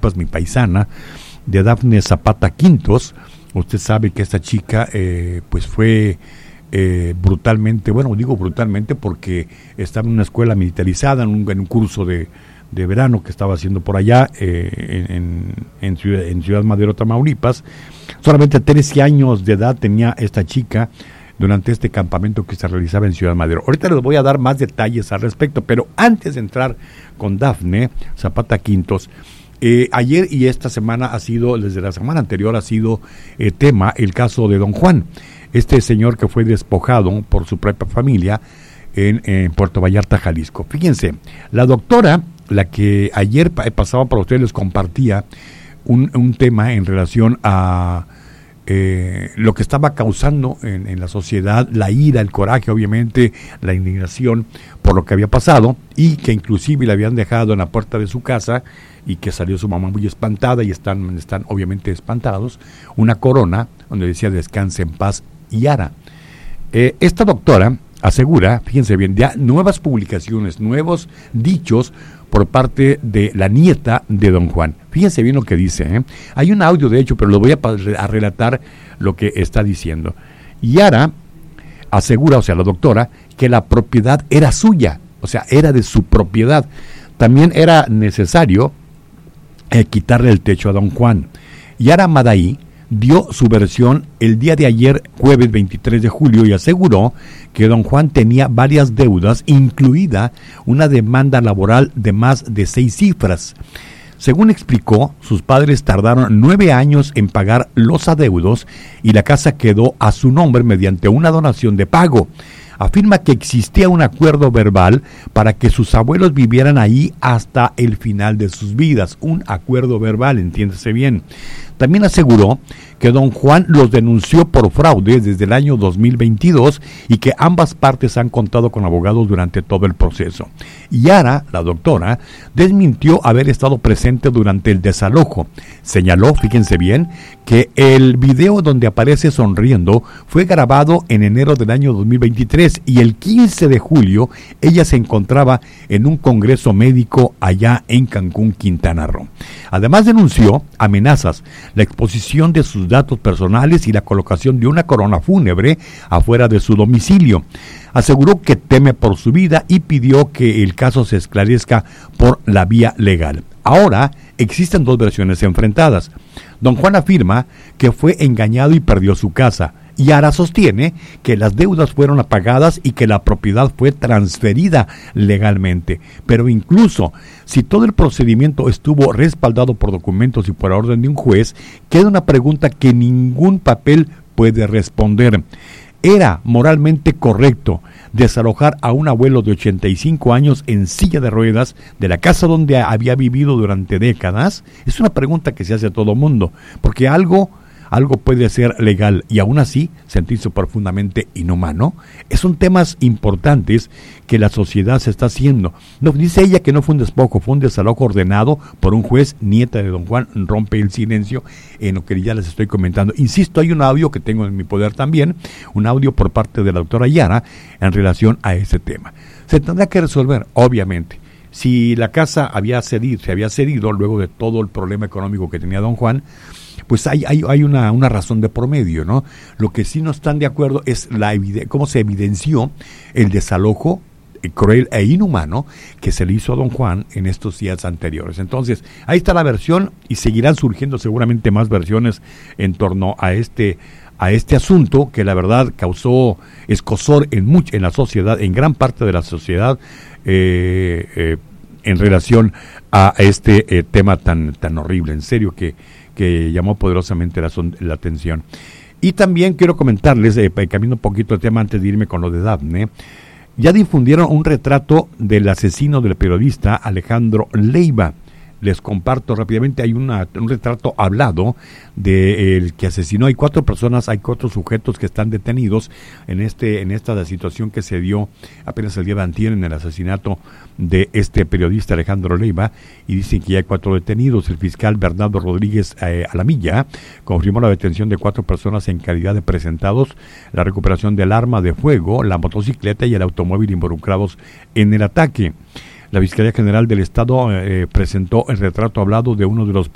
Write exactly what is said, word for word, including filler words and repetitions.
Tamaulipas, mi paisana, de Dafne Zapata Quintos. Usted sabe que esta chica eh, pues fue eh, brutalmente, bueno, digo brutalmente porque estaba en una escuela militarizada, en un, en un curso de, de verano que estaba haciendo por allá eh, en, en, Ciudad, en Ciudad Madero, Tamaulipas. Solamente trece años de edad tenía esta chica durante este campamento que se realizaba en Ciudad Madero. Ahorita les voy a dar más detalles al respecto, pero antes de entrar con Dafne Zapata Quintos, eh, ayer y esta semana ha sido, desde la semana anterior ha sido eh, tema el caso de don Juan, este señor que fue despojado por su propia familia en, en Puerto Vallarta, Jalisco. Fíjense, la doctora, la que ayer pasaba para ustedes, les compartía un, un tema en relación a Eh, lo que estaba causando en, en la sociedad, la ira, el coraje, obviamente, la indignación por lo que había pasado, y que inclusive le habían dejado en la puerta de su casa y que salió su mamá muy espantada y están, están obviamente espantados, una corona donde decía descanse en paz Yara. Eh, esta doctora asegura, fíjense bien, ya nuevas publicaciones, nuevos dichos por parte de la nieta de don Juan. Fíjense bien lo que dice, ¿eh? Hay un audio de hecho, pero lo voy a, a relatar lo que está diciendo. Yara asegura, o sea, la doctora, que la propiedad era suya, o sea, era de su propiedad. También era necesario eh, quitarle el techo a don Juan. Yara Madaí dio su versión el día de ayer, jueves veintitrés de julio, y aseguró que don Juan tenía varias deudas, incluida una demanda laboral de más de seis cifras. Según explicó, sus padres tardaron nueve años en pagar los adeudos y la casa quedó a su nombre mediante una donación de pago. Afirma que existía un acuerdo verbal para que sus abuelos vivieran ahí hasta el final de sus vidas. Un acuerdo verbal, entiéndase bien. También aseguró que don Juan los denunció por fraude desde el año dos mil veintidós y que ambas partes han contado con abogados durante todo el proceso. Yara, la doctora, desmintió haber estado presente durante el desalojo. Señaló, fíjense bien, que el video donde aparece sonriendo fue grabado en enero del año dos mil veintitrés y el quince de julio ella se encontraba en un congreso médico allá en Cancún, Quintana Roo. Además denunció amenazas, la exposición de sus datos personales y la colocación de una corona fúnebre afuera de su domicilio. Aseguró que teme por su vida y pidió que el caso se esclarezca por la vía legal. Ahora existen dos versiones enfrentadas. Don Juan afirma que fue engañado y perdió su casa. Yara sostiene que las deudas fueron apagadas y que la propiedad fue transferida legalmente. Pero incluso si todo el procedimiento estuvo respaldado por documentos y por orden de un juez, queda una pregunta que ningún papel puede responder. ¿Era moralmente correcto desalojar a un abuelo de ochenta y cinco años en silla de ruedas de la casa donde había vivido durante décadas? Es una pregunta que se hace a todo mundo, porque algo... Algo puede ser legal y aún así sentirse profundamente inhumano. Son temas importantes que la sociedad se está haciendo. No, dice ella que no fue un despojo, fue un desalojo ordenado por un juez. Nieta de don Juan rompe el silencio en lo que ya les estoy comentando. Insisto, hay un audio que tengo en mi poder también, un audio por parte de la doctora Yara en relación a ese tema. Se tendrá que resolver, obviamente. Si la casa había cedido, se había cedido luego de todo el problema económico que tenía don Juan, pues hay, hay, hay una, una razón de promedio, ¿no? Lo que sí no están de acuerdo es la cómo se evidenció el desalojo cruel e inhumano que se le hizo a don Juan en estos días anteriores. Entonces, ahí está la versión y seguirán surgiendo seguramente más versiones en torno a este a este asunto que la verdad causó escozor en much, en la sociedad, en gran parte de la sociedad, eh, eh, en relación a este eh, tema tan tan horrible, en serio, que, que llamó poderosamente la, la atención. Y también quiero comentarles, eh, cambiando un poquito el tema antes de irme con lo de Dafne, ya difundieron un retrato del asesino del periodista Alejandro Leiva. Les comparto rápidamente, hay una, un retrato hablado del que asesinó. Hay cuatro personas, hay cuatro sujetos que están detenidos en este en esta situación que se dio apenas el día de antier en el asesinato de este periodista Alejandro Leiva, y dicen que ya hay cuatro detenidos. El fiscal Bernardo Rodríguez eh, Alamilla confirmó la detención de cuatro personas en calidad de presentados, la recuperación del arma de fuego, la motocicleta y el automóvil involucrados en el ataque. La Fiscalía General del Estado eh, presentó el retrato hablado de uno de los